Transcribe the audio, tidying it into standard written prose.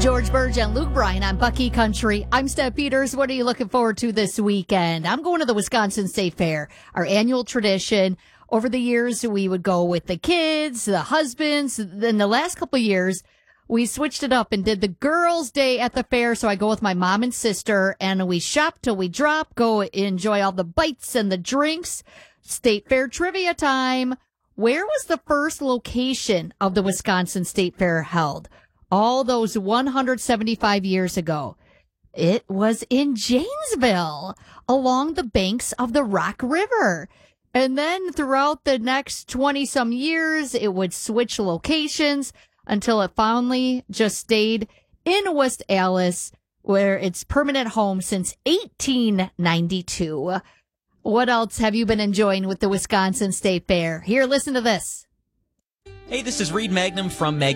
George Burge and Luke Bryan on Bucky Country. I'm Steph Peters. What are you looking forward to this weekend? I'm going to the Wisconsin State Fair, our annual tradition. Over the years, we would go with the kids, the husbands. Then the last couple of years, we switched it up and did the girls' day at the fair. So I go with my mom and sister, and we shop till we drop, go enjoy all the bites and the drinks. State Fair trivia time. Where was the first location of the Wisconsin State Fair held? All those 175 years ago. It was in Janesville, along the banks of the Rock River. And then throughout the next 20-some years, it would switch locations until it finally just stayed in West Allis, where it's permanent home since 1892. What else have you been enjoying with the Wisconsin State Fair? Here, listen to this. Hey, this is Reed Magnum from Magnum.